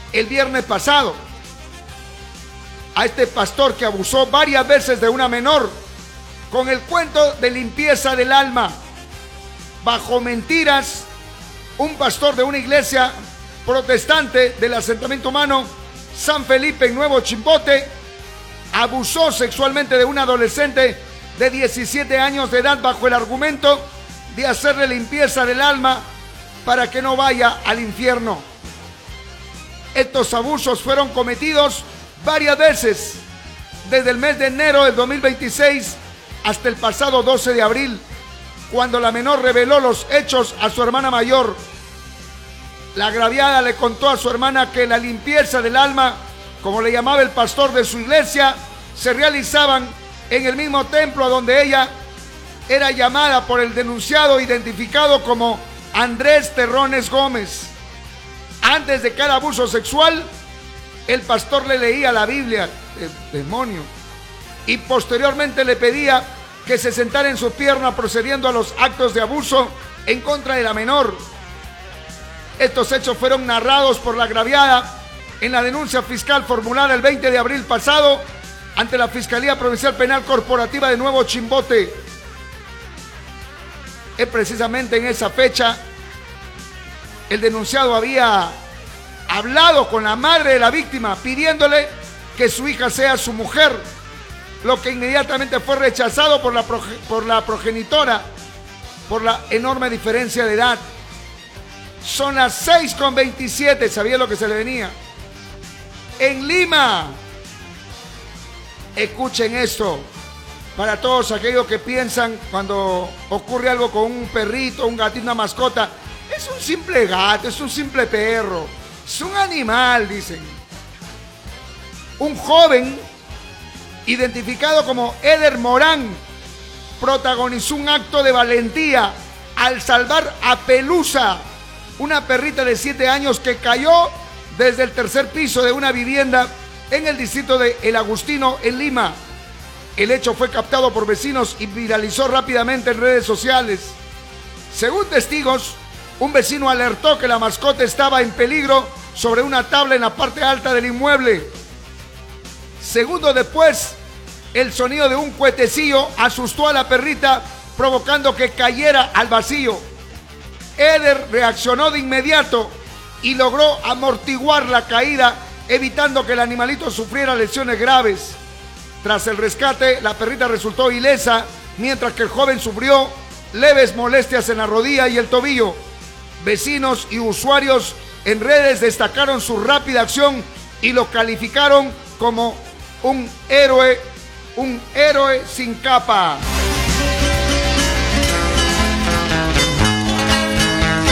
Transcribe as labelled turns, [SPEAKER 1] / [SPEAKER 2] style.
[SPEAKER 1] el viernes pasado a este pastor que abusó varias veces de una menor con el cuento de limpieza del alma. Bajo mentiras, un pastor de una iglesia protestante del asentamiento humano San Felipe en Nuevo Chimbote abusó sexualmente de una adolescente de 17 años de edad bajo el argumento de hacerle limpieza del alma para que no vaya al infierno. Estos abusos fueron cometidos varias veces desde el mes de enero del 2026 hasta el pasado 12 de abril, cuando la menor reveló los hechos a su hermana mayor. La agraviada le contó a su hermana que la limpieza del alma, como le llamaba el pastor de su iglesia, se realizaban en el mismo templo a donde ella era llamada por el denunciado identificado como Andrés Terrones Gómez. Antes de cada abuso sexual, el pastor le leía la Biblia, el demonio, y posteriormente le pedía que se sentara en su pierna procediendo a los actos de abuso en contra de la menor. Estos hechos fueron narrados por la agraviada en la denuncia fiscal formulada el 20 de abril pasado ante la Fiscalía Provincial Penal Corporativa de Nuevo Chimbote. Es precisamente en esa fecha el denunciado había hablado con la madre de la víctima pidiéndole que su hija sea su mujer, lo que inmediatamente fue rechazado por la progenitora por la enorme diferencia de edad. Son las 6:27, ¿sabía lo que se le venía? En Lima, escuchen esto, para todos aquellos que piensan cuando ocurre algo con un perrito, un gatito, una mascota, es un simple gato, es un simple perro, es un animal, dicen. Un joven identificado como Eder Morán protagonizó un acto de valentía al salvar a Pelusa, una perrita de 7 años que cayó desde el tercer piso de una vivienda en el distrito de El Agustino, en Lima. El hecho fue captado por vecinos y viralizó rápidamente en redes sociales. Según testigos, un vecino alertó que la mascota estaba en peligro sobre una tabla en la parte alta del inmueble. Segundos después, el sonido de un cuetecillo asustó a la perrita, provocando que cayera al vacío. Eder reaccionó de inmediato y logró amortiguar la caída, evitando que el animalito sufriera lesiones graves. Tras el rescate, la perrita resultó ilesa, mientras que el joven sufrió leves molestias en la rodilla y el tobillo. Vecinos y usuarios en redes destacaron su rápida acción y lo calificaron como un héroe sin capa.